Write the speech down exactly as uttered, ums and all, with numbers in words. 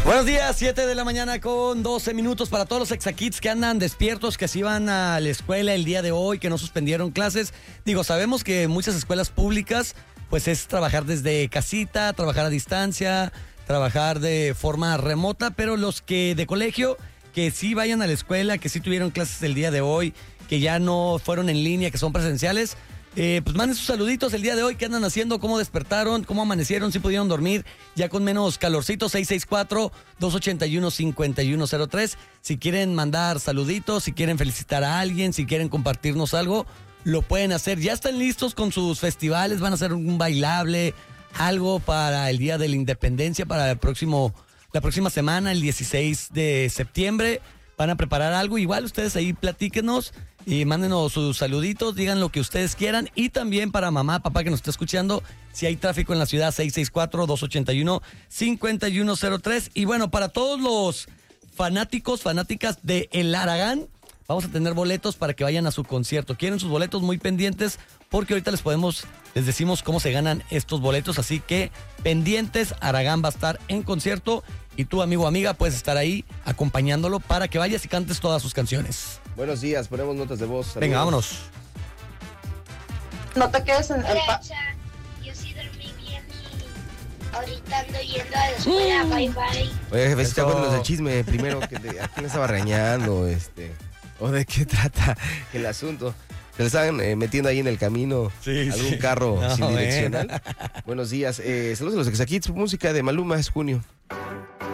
Buenos días, siete de la mañana con doce minutos para todos los Exakids que andan despiertos, que sí van a la escuela el día de hoy, que no suspendieron clases. Digo, sabemos que muchas escuelas públicas, pues es trabajar desde casita, trabajar a distancia, trabajar de forma remota, pero los que de colegio, que sí vayan a la escuela, que sí tuvieron clases el día de hoy, que ya no fueron en línea, que son presenciales, Eh, pues manden sus saluditos el día de hoy. ¿Qué andan haciendo? ¿Cómo despertaron? ¿Cómo amanecieron? ¿Si pudieron dormir ya con menos calorcito? seis seis cuatro, dos ocho uno, cinco uno cero tres. Si quieren mandar saluditos, si quieren felicitar a alguien, si quieren compartirnos algo, lo pueden hacer. Ya están listos con sus festivales. Van a hacer un bailable, algo para el Día de la Independencia, para el próximo, la próxima semana, el dieciséis de septiembre. Van a preparar algo. Igual ustedes ahí platíquenos y mándenos sus saluditos, digan lo que ustedes quieran. Y también para mamá, papá que nos está escuchando, si hay tráfico en la ciudad, seis seis cuatro, dos ocho uno, cinco uno cero tres. Y bueno, para todos los fanáticos, fanáticas de El Aragán, vamos a tener boletos para que vayan a su concierto. Quieren sus boletos, muy pendientes, porque ahorita les podemos, les decimos cómo se ganan estos boletos. Así que pendientes, Aragán va a estar en concierto y tú, amigo o amiga, puedes estar ahí acompañándolo para que vayas y cantes todas sus canciones. Buenos días, ponemos notas de voz. Saludos. Venga, vámonos. No te quedes en el... Pa- Yo sí dormí bien y ahorita ando yendo a la escuela. Mm. Bye, bye. Oye, jefe, Eso. cuéntanos del chisme primero. Que te, ¿A quién le estaba regañando? Este, ¿O de qué trata el asunto? ¿Se le estaban eh, metiendo ahí en el camino Sí, algún sí. carro No, sin bueno. direccional? Buenos días. Eh, saludos a los Exakids. Música de Maluma, es junio.